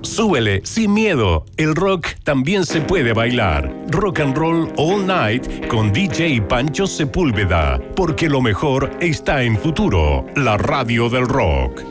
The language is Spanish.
Súbele sin miedo, el rock también se puede bailar. Rock and Roll All Night con DJ Pancho Sepúlveda, porque lo mejor está en Futuro, la radio del rock.